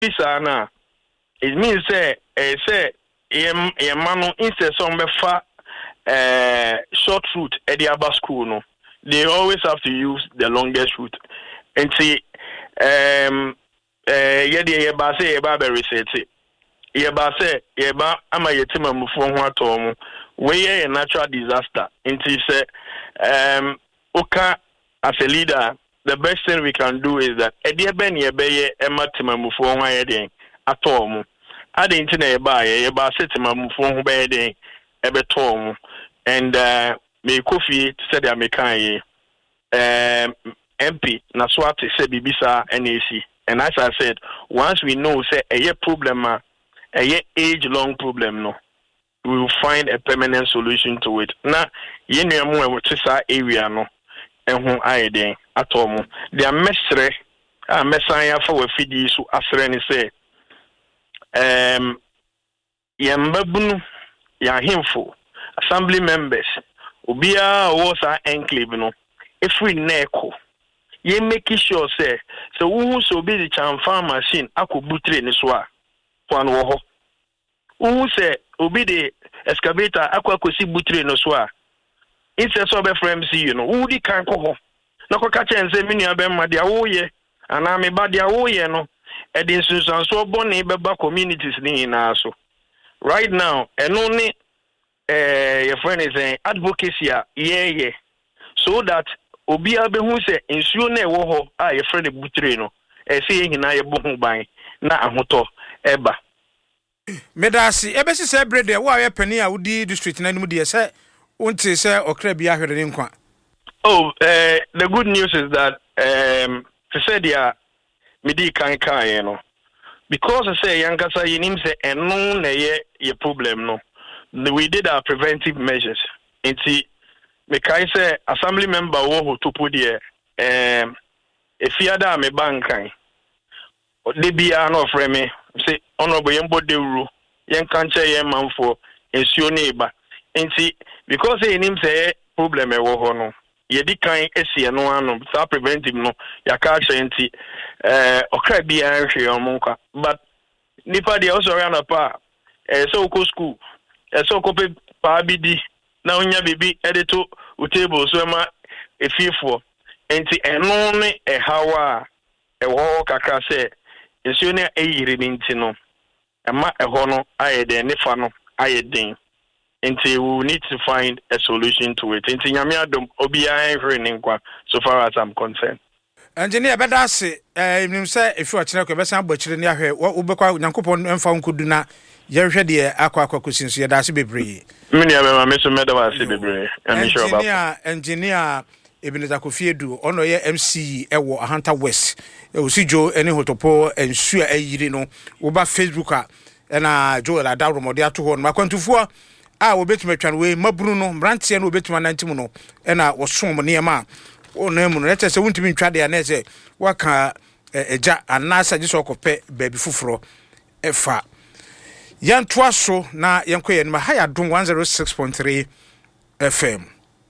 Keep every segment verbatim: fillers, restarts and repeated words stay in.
Pisana, it means say, eh, say, a man instead some befa uh short route at the Abba school. No, they always have to use the longest route. And see, um, uh, yeah, the Yabase, Yaba research it. Yabase, Yaba, Ama Yetima Mufonwa Tomu, where a natural disaster. And she said, um, Oka, as a leader, the best thing we can do is that Edia Ben Yabe, Emma Tima Mufonwa Yeding, Atomu. I didn't know about it, about Setima Mufonwa Yeding, Ebetomu, and uh, me Kofi said, I make um. M P Naswati said Bibisa N A C. And as I said, once we know say a problem, a age long problem, no, we will find a permanent solution to it. Now, you know what this area no, and who I then at all. They are mestre, a messiah for a fidi so asreni say, um, Yambabunu, Yahimfo, assembly members, Ubia was our enclave, no, if we neko. Ye make sure say so who so be the chan farm machine ako butre ni so a kwan wo ho who say obi the excavator ako akosi butre no so a inse so be frame see you know who di kan ko ho na ko ka chen say menu abemma dia wo ye ana me ba dia wo ye no e din sunsan so boni be ba communities ni na so right now eno ni eh your friend is saying advocacy a yeah yeah so that obi abehu se nsuo na ewo ho a ye frɛ ne butre no e se hina ye bohu ban na ahoto eba medasi ebesi se brede wo aye pani a wodi district na nimu de se unti se okra bia hwere ne nkwa. Oh, uh, the good news is that um to say dia medi kan kan ye no because I say yankasa yinim se eno na ye ye problem no we did our preventive measures inti mekai say assembly member wo ho to put there um if you ada me bankan de bia no frame me say honorable yembo dewru yen kan che yen manfo ensuo ne ba enti because say him say problem e wo ho no ye di kan esie no ano so preventive no ya ka che enti eh okra bia nhwe omonka but nipa de also run up eh so ko school eh so ko pe pa bidi na onya bibi edito o table so ma efifo enti eno ne e hawa e wo kakra se ensuo ne eyire ni nti no ema e ho no ayede ne fa no ayeden enti we need to find a solution to it enti nyame adom obi ahwe ne nkwa so far as I'm concerned. Engineer bedase eh nim se efi o kire ko be san bachire ne ahwe wo bekwa nyankopon emfa nkodu na ye hwe de akwa akwa kosinso ye dase bebre mini abema meso medawa se bebre I'm sure about engineer engineer Ebeneza Kofiedu ono ye M C ewo Ahanta West e osijo ene hotopo ensu ayiri no wo ba Facebook a na Joel Adawromode ato ho no makwantufo a wo betuma twan we maburu no mrantie no betuma nantim no e na wo som ne ma ono emu no ete se wuntimi ntwa de na ese waka eja anasa giso kope baby fufuro efa yantoa so na yenkoye no ha ya dum one oh six point three F M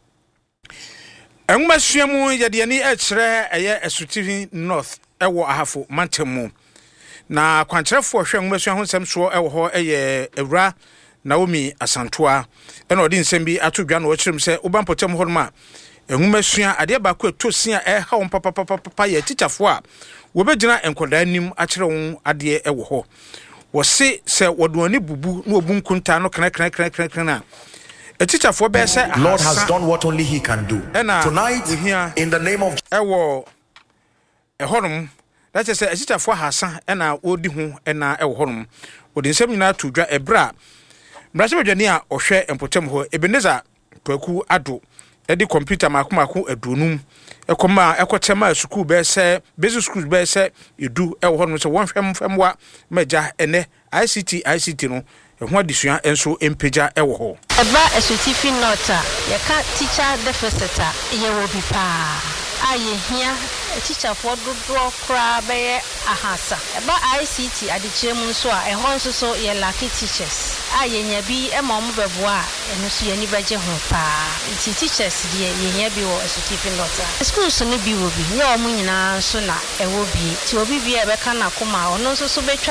enwasuamu yede ani e kire eye Esuti North ewo ahafo mantemu na kwankyerefo hwe enwasua ho nsem so ewo ho eye ewura Naomi Asantoa ena odi nsem bi atodwa na okirem se obampotem ho ma enwasua ade ba ko etosia e ha won papa papa papa ye teacherfo a wo begina enkoda nim akire won ade ewo ho wo se se wodoni bubu na obu nkunta no kran kran kran kran kran na a teacher for be say Lord has done what only he can do. Tonight in the name of ewo e honum that is a teacher for hasa ena odi hu ena ewo honum odi nsem nyina to dwa ebra mrase bedwani a ohwe empotem ho Ebeneza Kwaku Ado edi computer makomako adunum ekoma ekotema school be say basic school be say edu ewo honum so won hwem famwa maja ene I C T I C T no ho adisua enso empeja ewo ho eba Esuti North ya ka teacher deficit ye wo bi pa aye hia teacher for dodo kra be ahasa eba I C T adekire mu nso a ehon nso so ye lucky teachers aye nya bi e ma mo bebo a eno so ye ni beje ho pa ti teachers de ye hia bi wo Esutifin Lota schools no bi wo bi ye o mu nyina so na e wo bi ti obi bi e be ka na koma ono nso so be